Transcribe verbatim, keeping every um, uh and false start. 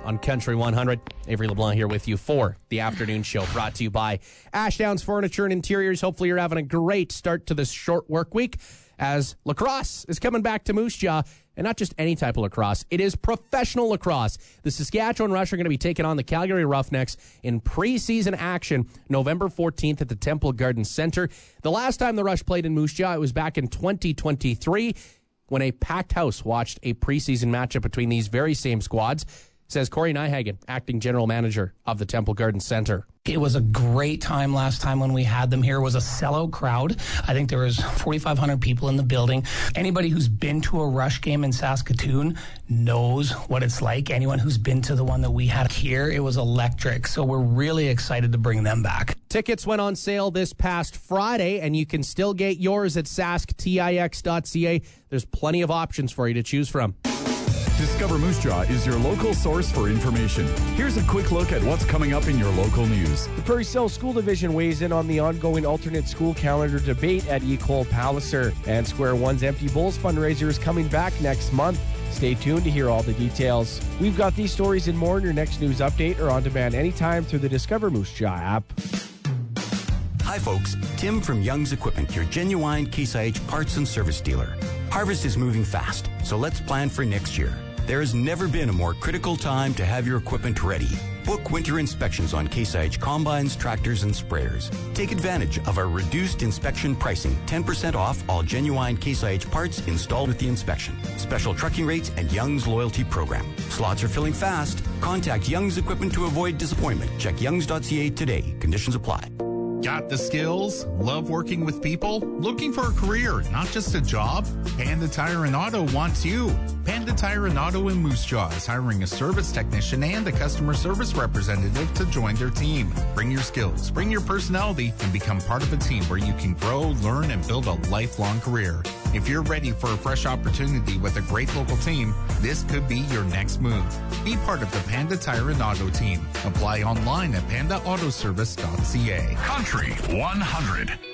on Country one hundred. Avery LeBlanc here with you for the afternoon show, brought to you by Ashdowns Furniture and Interiors. Hopefully you're having a great start to this short work week as lacrosse is coming back to Moose Jaw. And not just any type of lacrosse. It is professional lacrosse. The Saskatchewan Rush are going to be taking on the Calgary Roughnecks in preseason action November fourteenth at the Temple Garden Center. The last time the Rush played in Moose Jaw, it was back in twenty twenty-three when a packed house watched a preseason matchup between these very same squads, says Corey Nyhagen, acting general manager of the Temple Garden Center. It was a great time last time when we had them here. It was a sellout crowd. I think there was forty-five hundred people in the building. Anybody who's been to a Rush game in Saskatoon knows what it's like. Anyone who's been to the one that we had here, it was electric. So we're really excited to bring them back. Tickets went on sale this past Friday, and you can still get yours at sask tix dot c a. There's plenty of options for you to choose from. Discover Moose Jaw is your local source for information. Here's a quick look at what's coming up in your local news. The Prairie South School Division weighs in on the ongoing alternate school calendar debate at Ecole Palliser. And Square One's Empty Bowls fundraiser is coming back next month. Stay tuned to hear all the details. We've got these stories and more in your next news update or on demand anytime through the Discover Moose Jaw app. Hi folks, Tim from Young's Equipment, your genuine Case I H parts and service dealer. Harvest is moving fast, so let's plan for next year. There has never been a more critical time to have your equipment ready. Book winter inspections on Case I H combines, tractors, and sprayers. Take advantage of our reduced inspection pricing, ten percent off all genuine Case I H parts installed with the inspection. Special trucking rates and Young's loyalty program. Slots are filling fast. Contact Young's Equipment to avoid disappointment. Check youngs dot c a today. Conditions apply. Got the skills? Love working with people? Looking for a career, not just a job? Panda Tire and Auto wants you. Panda Tire and Auto in Moose Jaw is hiring a service technician and a customer service representative to join their team. Bring your skills, bring your personality, and become part of a team where you can grow, learn, and build a lifelong career. If you're ready for a fresh opportunity with a great local team, this could be your next move. Be part of the Panda Tire and Auto team. Apply online at panda auto service dot c a. Country one hundred.